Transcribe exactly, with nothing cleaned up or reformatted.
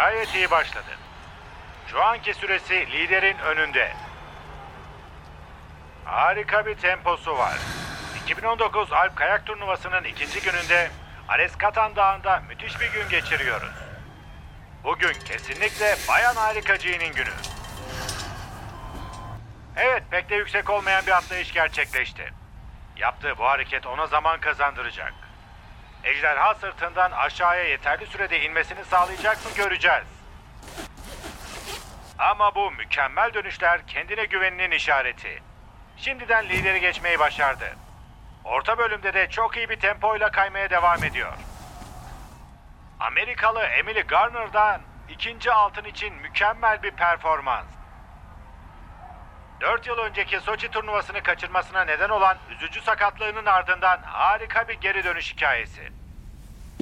Gayet iyi başladı. Şu anki süresi liderin önünde. Harika bir temposu var. iki bin on dokuz Alp Kayak Turnuvası'nın ikinci gününde Areskatan Dağı'nda müthiş bir gün geçiriyoruz. Bugün kesinlikle Bayan Harikacı'nın günü. Evet, pek de yüksek olmayan bir atlayış gerçekleşti. Yaptığı bu hareket ona zaman kazandıracak. Ejderha sırtından aşağıya yeterli sürede inmesini sağlayacak mı göreceğiz. Ama bu mükemmel dönüşler kendine güveninin işareti. Şimdiden lideri geçmeyi başardı. Orta bölümde de çok iyi bir tempoyla kaymaya devam ediyor. Amerikalı Emily Garner'dan ikinci altın için mükemmel bir performans. Dört yıl önceki Soçi turnuvasını kaçırmasına neden olan üzücü sakatlığının ardından harika bir geri dönüş hikayesi.